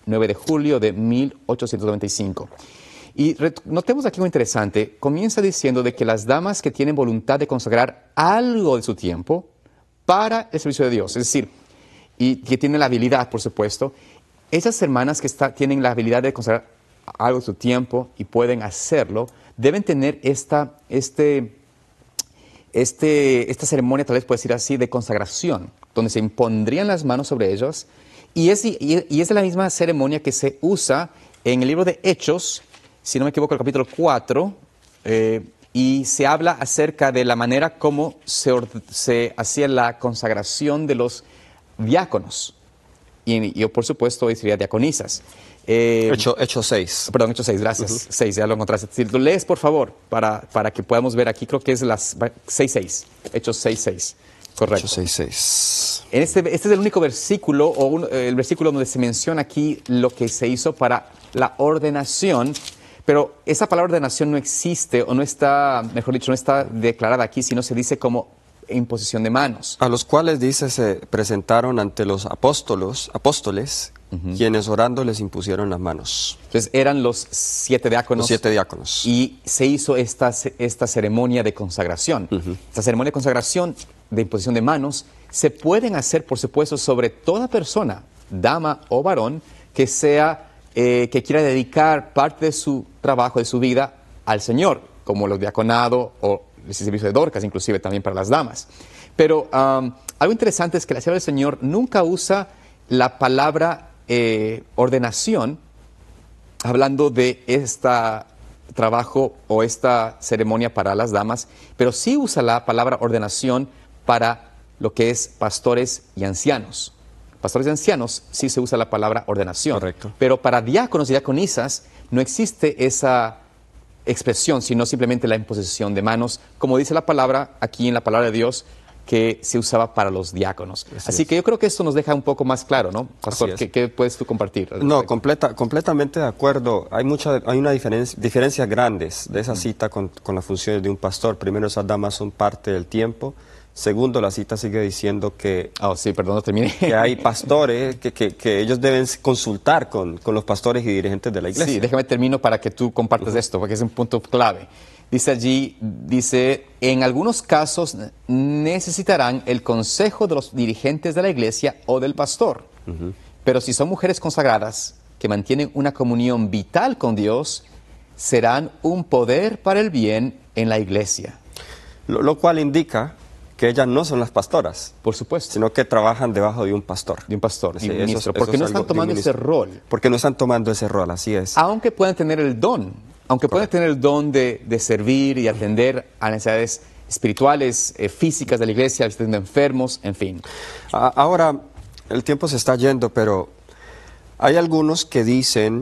9 de julio de 1895. Y notemos aquí algo interesante. Comienza diciendo de que las damas que tienen voluntad de consagrar algo de su tiempo para el servicio de Dios, es decir, y que tienen la habilidad, por supuesto, esas hermanas que tienen la habilidad de consagrar algo de su tiempo y pueden hacerlo, deben tener esta ceremonia, tal vez puede decir así, de consagración, donde se impondrían las manos sobre ellos, y es la misma ceremonia que se usa en el libro de Hechos, si no me equivoco, el capítulo 4, y se habla acerca de la manera como se hacía la consagración de los diáconos, y por supuesto sería diaconisas. Hechos 6. Perdón, Hechos 6, gracias. 6, ya lo encontraste. Si lo lees, por favor, para que podamos ver aquí, creo que es las 6:6. Hechos 6:6. Correcto. Hechos 6:6. Este es el único versículo, el versículo donde se menciona aquí lo que se hizo para la ordenación, pero esa palabra ordenación no existe, o no está, mejor dicho, no está declarada aquí, sino se dice como imposición de manos. A los cuales, dice, se presentaron ante los apóstoles, quienes orando les impusieron las manos. Entonces eran los 7 diáconos. Los 7 diáconos. Y se hizo esta ceremonia de consagración. Esta ceremonia de consagración, de imposición de manos, se pueden hacer, por supuesto, sobre toda persona, dama o varón, que quiera dedicar parte de su trabajo, de su vida, al Señor, como los diaconados o el servicio de Dorcas, inclusive también para las damas. Pero algo interesante es que la Sierva del Señor nunca usa la palabra ordenación hablando de este trabajo o esta ceremonia para las damas, pero sí usa la palabra ordenación para lo que es pastores y ancianos. Pastores y ancianos sí se usa la palabra ordenación. Correcto. Pero para diáconos y diaconisas no existe esa expresión, sino simplemente la imposición de manos, como dice la palabra aquí en la palabra de Dios, que se usaba para los diáconos. Así que yo creo que esto nos deja un poco más claro, ¿no? Pastor, ¿qué puedes tú compartir? No, completamente de acuerdo. Hay una diferencias grandes de esa cita con las funciones de un pastor. Primero, esas damas son parte del tiempo. Segundo, la cita sigue diciendo que, sí, perdón, no terminé. que hay pastores, que ellos deben consultar con los pastores y dirigentes de la iglesia. Sí, déjame termino para que tú compartas esto, porque es un punto clave. Dice allí, en algunos casos necesitarán el consejo de los dirigentes de la iglesia o del pastor. Pero si son mujeres consagradas que mantienen una comunión vital con Dios, serán un poder para el bien en la iglesia. Lo cual indica que ellas no son las pastoras. Por supuesto. Sino que trabajan debajo de un pastor. De un pastor, sí, ministro, porque no están tomando ese rol. Porque no están tomando ese rol, así es. Aunque puedan tener el don. Aunque puedan tener el don de servir y atender a necesidades espirituales, físicas de la iglesia, visitando enfermos, en fin. Ahora, el tiempo se está yendo, pero hay algunos que dicen,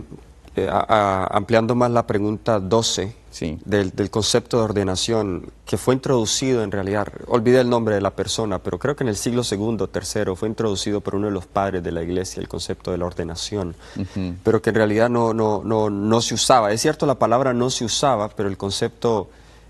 ampliando más la pregunta 12, sí, del concepto de ordenación, que fue introducido en realidad, olvidé el nombre de la persona, pero creo que en el siglo II, III, fue introducido por uno de los padres de la iglesia, el concepto de la ordenación, pero que en realidad no se usaba. Es cierto, la palabra no se usaba, pero el concepto,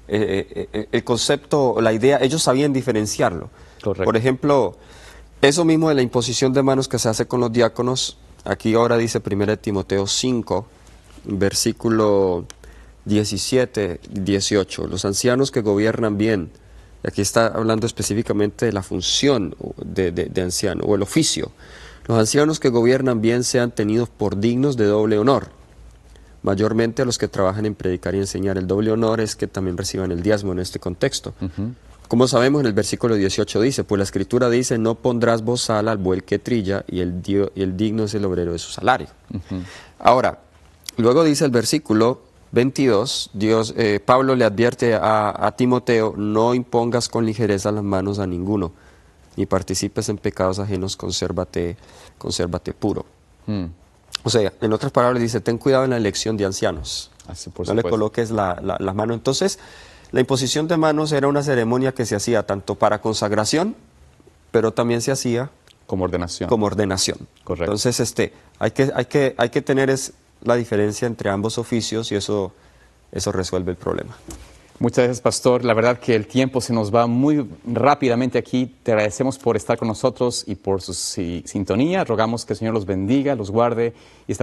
la idea, ellos sabían diferenciarlo. Correcto. Por ejemplo, eso mismo de la imposición de manos que se hace con los diáconos, aquí ahora dice 1 Timoteo 5, versículo 17, 18, los ancianos que gobiernan bien, y aquí está hablando específicamente de la función de anciano, o el oficio, los ancianos que gobiernan bien sean tenidos por dignos de doble honor, mayormente a los que trabajan en predicar y enseñar. El doble honor es que también reciban el diezmo en este contexto. Como sabemos, en el versículo 18 dice, pues la Escritura dice, no pondrás bozal al buey que trilla, y el digno es el obrero de su salario. Ahora, luego dice el versículo 22, Pablo le advierte a Timoteo, no impongas con ligereza las manos a ninguno, ni participes en pecados ajenos, consérvate puro. O sea, en otras palabras dice, ten cuidado en la elección de ancianos. Así, por no le supuesto. coloques las manos. Entonces, la imposición de manos era una ceremonia que se hacía tanto para consagración, pero también se hacía como ordenación. Correcto. Entonces, hay que tener la diferencia entre ambos oficios y eso resuelve el problema. Muchas gracias, pastor. La verdad que el tiempo se nos va muy rápidamente aquí. Te agradecemos por estar con nosotros y por su sintonía. Rogamos que el Señor los bendiga, los guarde y